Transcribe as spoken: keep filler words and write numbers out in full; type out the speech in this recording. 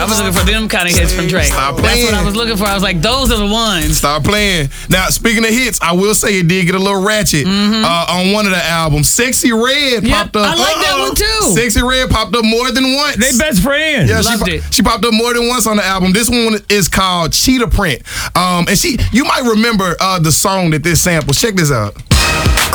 I was looking for them kind of hits from Drake. Stop That's playing. what I was looking for. I was like, those are the ones. Stop playing. Now, speaking of hits, I will say it did get a little ratchet Mm-hmm. uh, on one of the albums. Sexy Red Yep, popped up. I like that Uh-oh. one too. Sexy Red popped up more than once. They best friends. Yeah, she, Loved po- it. she popped up more than once on the album. This one is called Cheetah Print. Um, and she, you might remember uh, the song that this samples. Check this out.